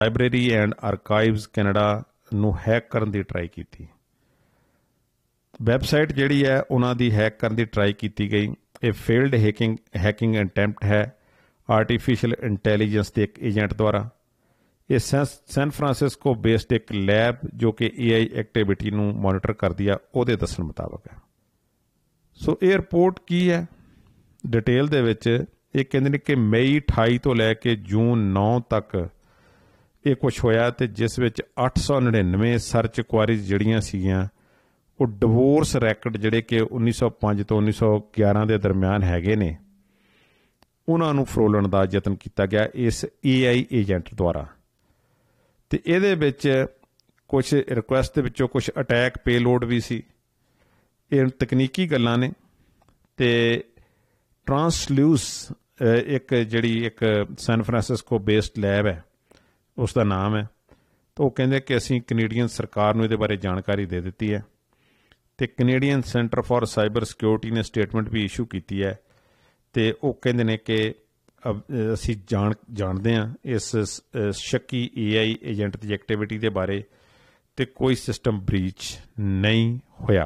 Library and archives Canada ਨੂੰ hack ਕਰਨ ਦੀ try ਕੀਤੀ। ਵੈਬਸਾਈਟ ਜਿਹੜੀ ਹੈ ਉਹਨਾਂ ਦੀ ਹੈਕ ਕਰਨ ਦੀ ਟਰਾਈ ਕੀਤੀ ਗਈ। ਇਹ ਫੇਲਡ ਹੈਕਿੰਗ ਅਟੈਂਪਟ ਹੈ ਆਰਟੀਫਿਸ਼ੀਅਲ ਇੰਟੈਲੀਜੈਂਸ ਦੇ ਇੱਕ ਏਜੰਟ ਦੁਆਰਾ। ਇਹ ਸੈਨ ਫਰਾਂਸਿਸਕੋ ਬੇਸਡ ਇੱਕ ਲੈਬ ਜੋ ਕਿ AI ਐਕਟੀਵਿਟੀ ਨੂੰ ਮੋਨੀਟਰ ਕਰਦੀ ਆ ਉਹਦੇ ਦੱਸਣ ਮੁਤਾਬਕ ਹੈ। ਸੋ ਇਹ ਰਿਪੋਰਟ ਕੀ ਹੈ ਡਿਟੇਲ ਦੇ ਵਿੱਚ? ਇਹ ਕਹਿੰਦੇ ਨੇ ਕਿ ਮਈ 28 ਤੋਂ ਲੈ ਕੇ ਜੂਨ 9 ਤੱਕ ਇਹ ਕੁਛ ਹੋਇਆ ਅਤੇ ਜਿਸ ਵਿੱਚ 899 ਸਰਚ ਕੁਆਰੀਜ਼ ਜਿਹੜੀਆਂ ਸੀਗੀਆਂ ਉਹ ਡਿਵੋਰਸ ਰੈਕਡ ਜਿਹੜੇ ਕਿ 1905 ਤੋਂ 1911 ਦੇ ਦਰਮਿਆਨ ਹੈਗੇ ਨੇ ਉਹਨਾਂ ਨੂੰ ਫਰੋਲਣ ਦਾ ਯਤਨ ਕੀਤਾ ਗਿਆ ਇਸ AI ਏਜੰਟ ਦੁਆਰਾ। ਅਤੇ ਇਹਦੇ ਵਿੱਚ ਕੁਛ ਰਿਕੁਐਸਟ ਦੇ ਵਿੱਚੋਂ ਕੁਛ ਅਟੈਕ ਪੇਲੋਡ ਵੀ ਸੀ। ਇਹ ਤਕਨੀਕੀ ਗੱਲਾਂ ਨੇ। ਅਤੇ ਟਰਾਂਸਲਿਊਸ ਇੱਕ ਸੈਨ ਫਰਾਂਸਿਸਕੋ ਬੇਸਡ ਲੈਬ ਹੈ ਉਸ ਦਾ ਨਾਮ ਹੈ। ਤਾਂ ਉਹ ਕਹਿੰਦੇ ਕਿ ਅਸੀਂ ਕੈਨੇਡੀਅਨ ਸਰਕਾਰ ਨੂੰ ਇਹਦੇ ਬਾਰੇ ਜਾਣਕਾਰੀ ਦੇ ਦਿੱਤੀ ਹੈ ਅਤੇ Canadian centre for cyber security ਨੇ ਸਟੇਟਮੈਂਟ ਵੀ ਇਸ਼ੂ ਕੀਤੀ ਹੈ ਅਤੇ ਉਹ ਕਹਿੰਦੇ ਨੇ ਕਿ ਅਸੀਂ ਜਾਣਦੇ ਹਾਂ ਇਸ ਸ਼ੱਕੀ AI ਏਜੰਟ ਦੀ ਐਕਟੀਵਿਟੀ ਦੇ ਬਾਰੇ ਅਤੇ ਕੋਈ ਸਿਸਟਮ ਬ੍ਰੀਚ ਨਹੀਂ ਹੋਇਆ।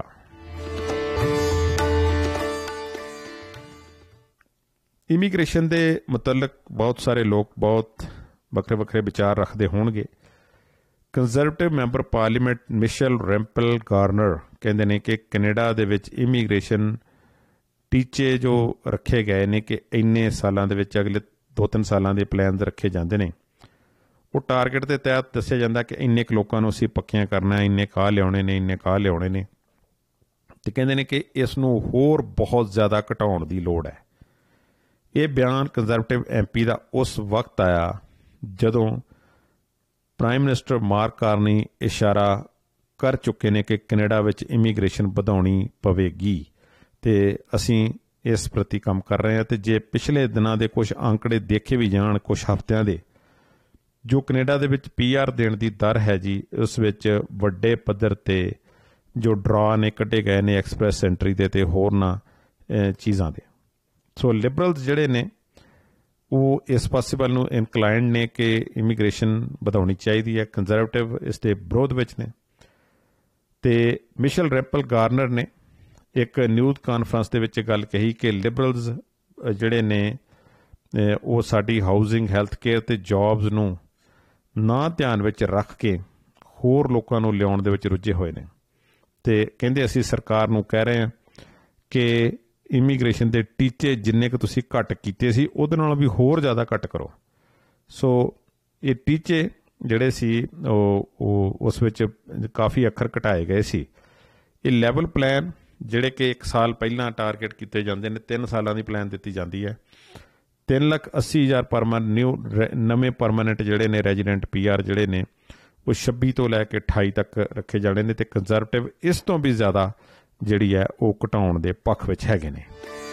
ਇਮੀਗ੍ਰੇਸ਼ਨ ਦੇ ਮੁਤਲਕ ਬਹੁਤ ਸਾਰੇ ਲੋਕ ਬਹੁਤ ਵੱਖਰੇ ਵੱਖਰੇ ਵਿਚਾਰ ਰੱਖਦੇ ਹੋਣਗੇ। Conservative member parliament Michelle ਰੈਂਪਲ Garner ਕਹਿੰਦੇ ਨੇ ਕਿ ਕੈਨੇਡਾ ਦੇ ਵਿੱਚ ਇਮੀਗ੍ਰੇਸ਼ਨ ਟੀਚੇ ਜੋ ਰੱਖੇ ਗਏ ਨੇ ਕਿ ਇੰਨੇ ਸਾਲਾਂ ਦੇ ਵਿੱਚ ਅਗਲੇ 2-3 ਸਾਲਾਂ ਦੇ ਪਲਾਨ ਰੱਖੇ ਜਾਂਦੇ ਨੇ ਉਹ ਟਾਰਗੇਟ ਦੇ ਤਹਿਤ ਦੱਸਿਆ ਜਾਂਦਾ ਕਿ ਇੰਨੇ ਕੁ ਲੋਕਾਂ ਨੂੰ ਅਸੀਂ ਪੱਕੀਆਂ ਕਰਨਾ, ਇੰਨੇ ਕਾਹ ਲਿਆਉਣੇ ਨੇ, ਇੰਨੇ ਕਾਹ ਲਿਆਉਣੇ ਨੇ। ਅਤੇ ਕਹਿੰਦੇ ਨੇ ਕਿ ਇਸ ਨੂੰ ਹੋਰ ਬਹੁਤ ਜ਼ਿਆਦਾ ਘਟਾਉਣ ਦੀ ਲੋੜ ਹੈ। ਇਹ ਬਿਆਨ ਕੰਜ਼ਰਵੇਟਿਵ MP ਦਾ ਉਸ ਵਕਤ ਆਇਆ ਜਦੋਂ ਪ੍ਰਾਈਮ ਮਿਨਿਸਟਰ ਮਾਰਕ ਕਾਰਨੀ ਇਸ਼ਾਰਾ ਕਰ ਚੁੱਕੇ ਨੇ ਕਿ ਕੈਨੇਡਾ ਵਿੱਚ ਇਮੀਗ੍ਰੇਸ਼ਨ ਵਧਾਉਣੀ ਪਵੇਗੀ ਅਤੇ ਅਸੀਂ ਇਸ ਪ੍ਰਤੀ ਕੰਮ ਕਰ ਰਹੇ ਹਾਂ। ਅਤੇ ਜੇ ਪਿਛਲੇ ਦਿਨਾਂ ਦੇ ਕੁਝ ਅੰਕੜੇ ਦੇਖੇ ਵੀ ਜਾਣ ਕੁਝ ਹਫ਼ਤਿਆਂ ਦੇ, ਜੋ ਕੈਨੇਡਾ ਦੇ ਵਿੱਚ PR ਦੇਣ ਦੀ ਦਰ ਹੈ ਜੀ ਉਸ ਵਿੱਚ ਵੱਡੇ ਪੱਧਰ 'ਤੇ ਜੋ ਡਰਾ ਨੇ ਕੱਢੇ ਗਏ ਨੇ ਐਕਸਪ੍ਰੈਸ ਐਂਟਰੀ ਦੇ ਅਤੇ ਹੋਰਨਾਂ ਚੀਜ਼ਾਂ ਦੇ। ਸੋ ਲਿਬਰਲਸ ਜਿਹੜੇ ਨੇ ਉਹ ਇਸ ਪਾਸੇ ਵੱਲ ਨੂੰ ਇਨਕਲਾਈਨਡ ਨੇ ਕਿ ਇਮੀਗ੍ਰੇਸ਼ਨ ਵਧਾਉਣੀ ਚਾਹੀਦੀ ਹੈ। ਕੰਜ਼ਰਵੇਟਿਵ ਇਸ ਦੇ ਵਿਰੋਧ ਵਿੱਚ ਨੇ। ਅਤੇ ਮਿਸ਼ੇਲ ਰੈਂਪਲ ਗਾਰਨਰ ਨੇ ਇੱਕ ਨਿਊਜ਼ ਕਾਨਫਰੰਸ ਦੇ ਵਿੱਚ ਗੱਲ ਕਹੀ ਕਿ ਲਿਬਰਲਸ ਜਿਹੜੇ ਨੇ ਉਹ ਸਾਡੀ ਹਾਊਸਿੰਗ, ਹੈਲਥ ਕੇਅਰ ਅਤੇ ਜੋਬਸ ਨੂੰ ਨਾ ਧਿਆਨ ਵਿੱਚ ਰੱਖ ਕੇ ਹੋਰ ਲੋਕਾਂ ਨੂੰ ਲਿਆਉਣ ਦੇ ਵਿੱਚ ਰੁੱਝੇ ਹੋਏ ਨੇ। ਅਤੇ ਕਹਿੰਦੇ ਅਸੀਂ ਸਰਕਾਰ ਨੂੰ ਕਹਿ ਰਹੇ ਹਾਂ ਕਿ ਇਮੀਗ੍ਰੇਸ਼ਨ ਦੇ ਟੀਚੇ ਜਿੰਨੇ ਕੁ ਤੁਸੀਂ ਘੱਟ ਕੀਤੇ ਸੀ ਉਹਦੇ ਨਾਲੋਂ ਵੀ ਹੋਰ ਜ਼ਿਆਦਾ ਘੱਟ ਕਰੋ। ਸੋ ਇਹ ਟੀਚੇ ਜਿਹੜੇ ਸੀ ਉਹ ਉਸ ਵਿੱਚ ਕਾਫੀ ਅੱਖਰ ਘਟਾਏ ਗਏ ਸੀ। ਇਹ ਲੈਵਲ ਪਲਾਨ ਜਿਹੜੇ ਕਿ 1 ਸਾਲ ਪਹਿਲਾਂ ਟਾਰਗੇਟ ਕੀਤੇ ਜਾਂਦੇ ਨੇ, 3 ਸਾਲਾਂ ਦੀ ਪਲਾਨ ਦਿੱਤੀ ਜਾਂਦੀ ਹੈ। 3,80,000 ਨਵੇਂ ਪਰਮਾਨੈਂਟ ਜਿਹੜੇ ਨੇ ਰੈਜ਼ੀਡੈਂਟ PR ਜਿਹੜੇ ਨੇ ਉਹ 26 ਤੋਂ ਲੈ ਕੇ 28 ਤੱਕ ਰੱਖੇ ਜਾਣੇ ਨੇ। ਅਤੇ ਕੰਜ਼ਰਵੇਟਿਵ ਇਸ ਤੋਂ ਵੀ ਜ਼ਿਆਦਾ ਜਿਹੜੀ ਹੈ ਉਹ ਘਟਾਉਣ ਦੇ ਪੱਖ ਵਿੱਚ ਹੈਗੇ ਨੇ।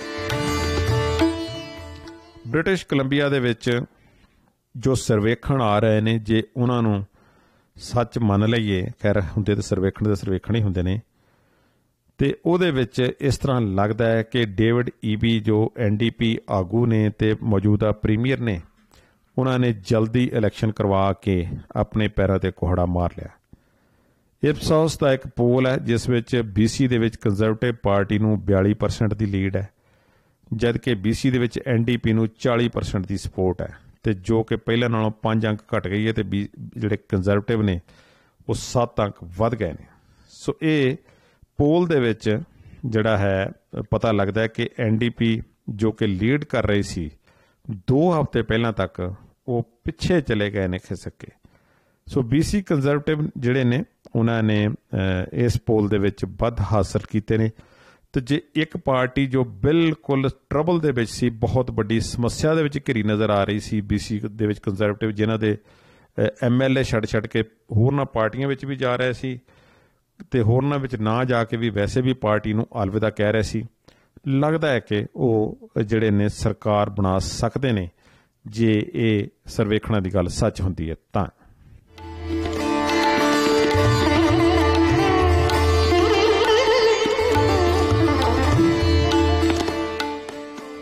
ਬ੍ਰਿਟਿਸ਼ ਕੋਲੰਬੀਆ ਦੇ ਵਿੱਚ ਜੋ ਸਰਵੇਖਣ ਆ ਰਹੇ ਨੇ ਜੇ ਉਹਨਾਂ ਨੂੰ ਸੱਚ ਮੰਨ ਲਈਏ, ਖੈਰ ਹੁੰਦੇ ਤਾਂ ਸਰਵੇਖਣ ਦੇ ਸਰਵੇਖਣ ਹੀ ਹੁੰਦੇ ਨੇ, ਅਤੇ ਉਹਦੇ ਵਿੱਚ ਇਸ ਤਰ੍ਹਾਂ ਲੱਗਦਾ ਹੈ ਕਿ ਡੇਵਿਡ ਈਬੀ ਜੋ NDP ਆਗੂ ਨੇ ਅਤੇ ਮੌਜੂਦਾ ਪ੍ਰੀਮੀਅਰ ਨੇ ਉਹਨਾਂ ਨੇ ਜਲਦੀ ਇਲੈਕਸ਼ਨ ਕਰਵਾ ਕੇ ਆਪਣੇ ਪੈਰਾਂ 'ਤੇ ਕੁਹੜਾ ਮਾਰ ਲਿਆ। ਇਪਸੋਸ ਦਾ ਇੱਕ ਪੋਲ ਹੈ ਜਿਸ ਵਿੱਚ BC ਦੇ ਵਿੱਚ ਕੰਜ਼ਰਵੇਟਿਵ ਪਾਰਟੀ ਨੂੰ 42% ਦੀ ਲੀਡ ਹੈ, ਜਦ ਕਿ BC ਦੇ ਵਿੱਚ NDP ਨੂੰ 40% ਦੀ ਸਪੋਰਟ ਹੈ। ਅਤੇ ਜੋ ਕਿ ਪਹਿਲਾਂ ਨਾਲੋਂ 5 ਅੰਕ ਘਟ ਗਈ ਹੈ ਅਤੇ ਜਿਹੜੇ ਕੰਜ਼ਰਵੇਟਿਵ ਨੇ ਉਹ 7 ਅੰਕ ਵੱਧ ਗਏ ਨੇ। ਸੋ ਇਹ ਪੋਲ ਦੇ ਵਿੱਚ ਜਿਹੜਾ ਹੈ ਪਤਾ ਲੱਗਦਾ ਹੈ ਕਿ NDP ਜੋ ਕਿ ਲੀਡ ਕਰ ਰਹੀ ਸੀ 2 ਹਫ਼ਤੇ ਪਹਿਲਾਂ ਤੱਕ ਉਹ ਪਿੱਛੇ ਚਲੇ ਗਏ ਨੇ ਖਿਸਕ ਕੇ। ਸੋ BC ਕੰਜ਼ਰਵੇਟਿਵ ਜਿਹੜੇ ਨੇ ਉਹਨਾਂ ਨੇ ਇਸ ਪੋਲ ਦੇ ਵਿੱਚ ਵੱਧ ਹਾਸਲ ਕੀਤੇ ਨੇ। ਅਤੇ ਜੇ ਇੱਕ ਪਾਰਟੀ ਜੋ ਬਿਲਕੁਲ ਟਰਬਲ ਦੇ ਵਿੱਚ ਸੀ, ਬਹੁਤ ਵੱਡੀ ਸਮੱਸਿਆ ਦੇ ਵਿੱਚ ਘਿਰੀ ਨਜ਼ਰ ਆ ਰਹੀ ਸੀ BC ਦੇ ਵਿੱਚ ਕੰਜ਼ਰਵੇਟਿਵ, ਜਿਨ੍ਹਾਂ ਦੇ MLA ਛੱਡ ਕੇ ਹੋਰਨਾਂ ਪਾਰਟੀਆਂ ਵਿੱਚ ਵੀ ਜਾ ਰਹੇ ਸੀ ਅਤੇ ਹੋਰਨਾਂ ਵਿੱਚ ਨਾ ਜਾ ਕੇ ਵੀ ਵੈਸੇ ਵੀ ਪਾਰਟੀ ਨੂੰ ਅਲਵਿਦਾ ਕਹਿ ਰਹੇ ਸੀ, ਲੱਗਦਾ ਹੈ ਕਿ ਉਹ ਜਿਹੜੇ ਨੇ ਸਰਕਾਰ ਬਣਾ ਸਕਦੇ ਨੇ ਜੇ ਇਹ ਸਰਵੇਖਣਾਂ ਦੀ ਗੱਲ ਸੱਚ ਹੁੰਦੀ ਹੈ ਤਾਂ।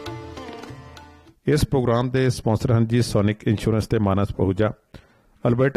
ਇਸ ਪ੍ਰੋਗਰਾਮ ਦੇ ਸਪਾਂਸਰ ਹਨ ਜੀ ਸੋਨਿਕ ਇੰਸ਼ੋਰੈਂਸ ਤੇ ਮਾਨਸ ਪਹੂਜਾ, ਅਲਬਰਟਾ